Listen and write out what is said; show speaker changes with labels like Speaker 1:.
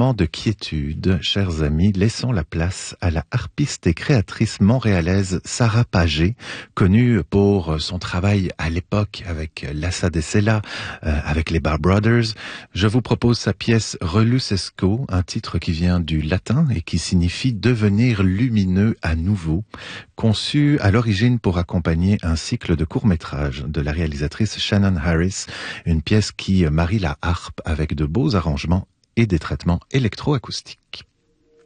Speaker 1: moment de quiétude, chers amis, laissons la place à la harpiste et créatrice montréalaise Sarah Pagé, connue pour son travail à l'époque avec Lassa de Sela, avec les Bar Brothers. Je vous propose sa pièce Relucesco, un titre qui vient du latin et qui signifie devenir lumineux à nouveau, conçu à l'origine pour accompagner un cycle de courts-métrages de la réalisatrice Shannon Harris, une pièce qui marie la harpe avec de beaux arrangements et des traitements électroacoustiques.